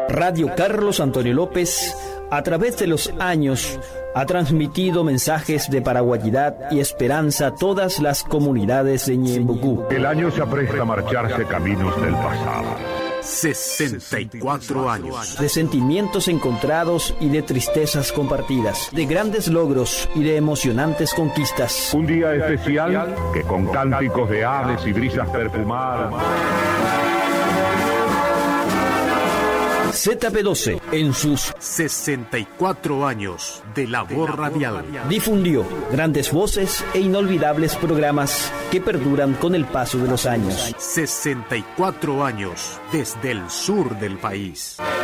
Radio Carlos Antonio López, a través de los años, ha transmitido mensajes de paraguayidad y esperanza a todas las comunidades de Ñembucú. El año se apresta a marcharse caminos del pasado. 64 años. De sentimientos encontrados y de tristezas compartidas, de grandes logros y de emocionantes conquistas. Un día especial que con cánticos de aves y brisas perfumadas. ZP12, en sus 64 años de labor radial, difundió grandes voces e inolvidables programas que perduran con el paso de los años. 64 años desde el sur del país.